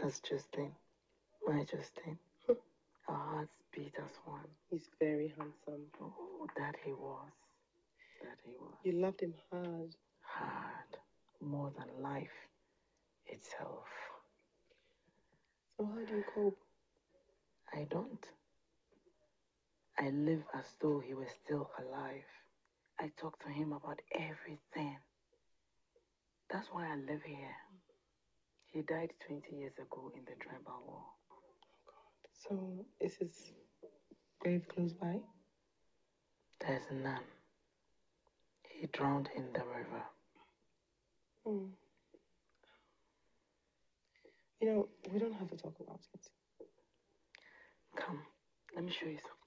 That's Justin. My Justin. Our hearts beat as one. He's very handsome. Oh, that he was. You loved him hard. Hard. More than life itself. So how do you cope? I don't. I live as though he was still alive. I talk to him about everything. That's why I live here. He died 20 years ago in the tribal war. Oh, God. So, is his grave close by? There's none. He drowned in the river. Hmm. You know, we don't have to talk about it. Come, let me show you something.